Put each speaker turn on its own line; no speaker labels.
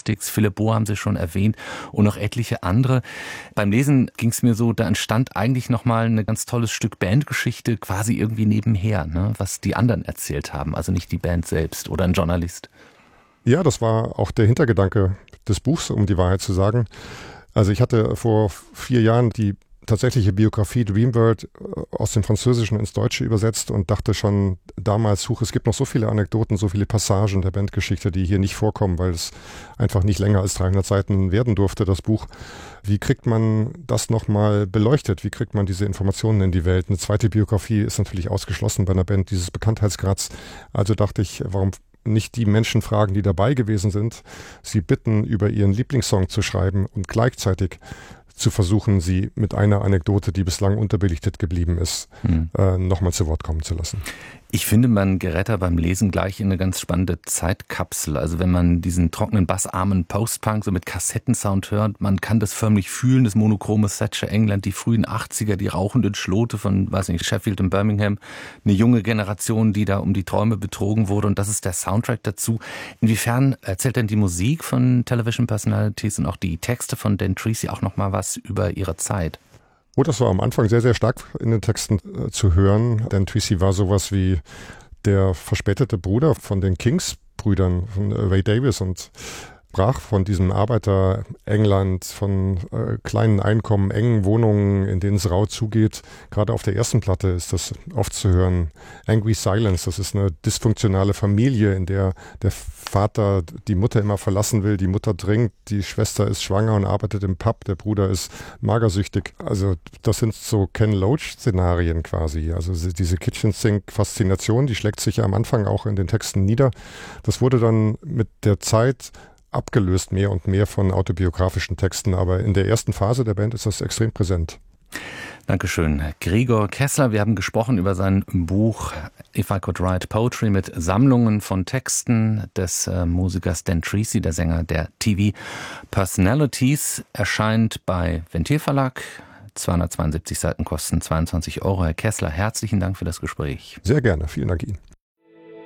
Plastics, Philipp Bohr haben Sie schon erwähnt und noch etliche andere. Beim Lesen ging es mir so, da entstand eigentlich nochmal ein ganz tolles Stück Bandgeschichte quasi irgendwie nebenher, ne, was die anderen erzählt haben, also nicht die Band selbst oder ein Journalist.
Ja, das war auch der Hintergedanke des Buchs, um die Wahrheit zu sagen. Also ich hatte vor 4 Jahren die tatsächliche Biografie Dreamworld aus dem Französischen ins Deutsche übersetzt und dachte schon damals, es gibt noch so viele Anekdoten, so viele Passagen der Bandgeschichte, die hier nicht vorkommen, weil es einfach nicht länger als 300 Seiten werden durfte, das Buch. Wie kriegt man das nochmal beleuchtet? Wie kriegt man diese Informationen in die Welt? Eine zweite Biografie ist natürlich ausgeschlossen bei einer Band dieses Bekanntheitsgrads. Also dachte ich, warum nicht die Menschen fragen, die dabei gewesen sind, sie bitten, über ihren Lieblingssong zu schreiben und gleichzeitig zu versuchen, sie mit einer Anekdote, die bislang unterbelichtet geblieben ist, nochmal zu Wort kommen zu lassen.
Ich finde, man gerät da beim Lesen gleich in eine ganz spannende Zeitkapsel. Also wenn man diesen trockenen, bassarmen Post-Punk so mit Kassettensound hört, man kann das förmlich fühlen, das monochrome Thatcher England, die frühen 80er, die rauchenden Schlote von, weiß nicht, Sheffield und Birmingham, eine junge Generation, die da um die Träume betrogen wurde, und das ist der Soundtrack dazu. Inwiefern erzählt denn die Musik von Television Personalities und auch die Texte von Dan Treacy auch nochmal was über ihre Zeit?
Oh, das war am Anfang sehr, sehr stark in den Texten zu hören, denn Treacy war sowas wie der verspätete Bruder von den Kings-Brüdern, von Ray Davies, und sprach von diesem Arbeiter-England, von kleinen Einkommen, engen Wohnungen, in denen es rau zugeht. Gerade auf der ersten Platte ist das oft zu hören. Angry Silence, das ist eine dysfunktionale Familie, in der der Vater die Mutter immer verlassen will, die Mutter trinkt, die Schwester ist schwanger und arbeitet im Pub, der Bruder ist magersüchtig. Also das sind so Ken Loach-Szenarien quasi. Also diese Kitchen-Sink-Faszination, die schlägt sich ja am Anfang auch in den Texten nieder. Das wurde dann mit der Zeit abgelöst mehr und mehr von autobiografischen Texten, aber in der ersten Phase der Band ist das extrem präsent.
Dankeschön. Gregor Kessler, wir haben gesprochen über sein Buch If I Could Write Poetry mit Sammlungen von Texten des Musikers Dan Treacy, der Sänger der TV Personalities, erscheint bei Ventil Verlag. 272 Seiten kosten 22 €. Herr Kessler, herzlichen Dank für das Gespräch.
Sehr gerne. Vielen Dank Ihnen.